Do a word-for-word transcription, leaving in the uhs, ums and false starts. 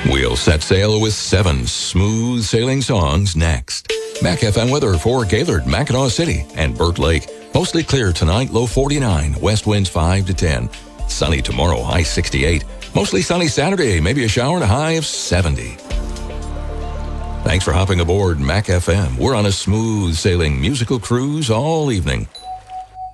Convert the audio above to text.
We'll set sail with seven smooth sailing songs next. Mac F M weather for Gaylord, Mackinac City, and Burt Lake. Mostly clear tonight, low forty-nine. West winds five to ten. Sunny tomorrow, high sixty-eight. Mostly sunny Saturday, maybe a shower and a high of seventy. Thanks for hopping aboard Mac F M. We're on a smooth sailing musical cruise all evening.